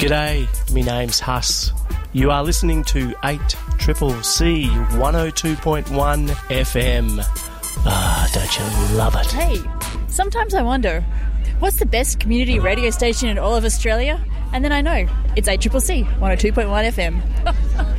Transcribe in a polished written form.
G'day, me name's Huss. You are listening to 8CCC 102.1 FM. Don't you love it? Hey, sometimes I wonder, what's the best community radio station in all of Australia? And then I know, it's 8CCC 102.1 FM.